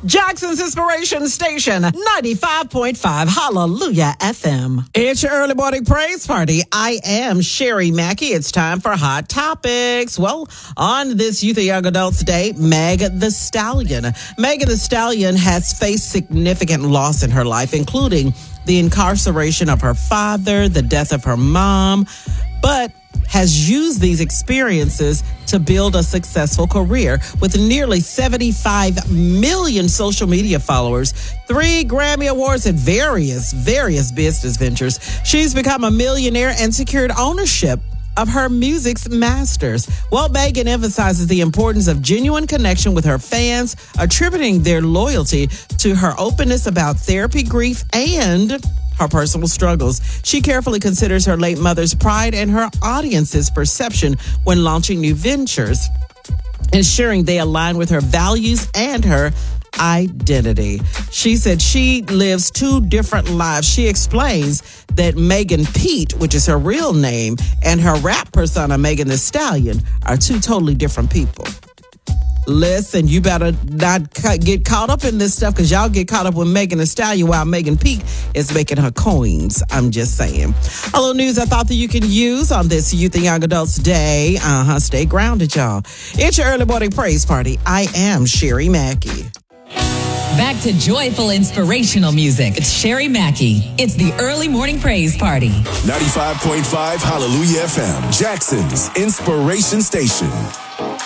Jackson's Inspiration Station, 95.5 Hallelujah FM. It's your early morning praise party. I am Sherry Mackey. It's time for Hot Topics. Well, on this Youth and Young Adults Day, Meg Thee Stallion. Megan Thee Stallion has faced significant loss in her life, including the incarceration of her father, the death of her mom, but has used these experiences to build a successful career. With nearly 75 million social media followers, 3 Grammy Awards, and various business ventures, she's become a millionaire and secured ownership of her music's masters. Well, Megan emphasizes the importance of genuine connection with her fans, attributing their loyalty to her openness about therapy, grief, and her personal struggles. She carefully considers her late mother's pride and her audience's perception when launching new ventures, ensuring they align with her values and her identity. She said she lives 2 different lives. She explains that Megan Pete, which is her real name, and her rap persona, Megan Thee Stallion, are 2 totally different people. Listen, you better not get caught up in this stuff, because y'all get caught up with Megan Thee Stallion while Megan Pete is making her coins. I'm just saying. A little news I thought that you can use on this Youth and Young Adults Day. Stay grounded, y'all. It's your early morning praise party. I am Sherry Mackey. Back to joyful, inspirational music. It's Sherry Mackey. It's the early morning praise party. 95.5 Hallelujah FM, Jackson's Inspiration Station.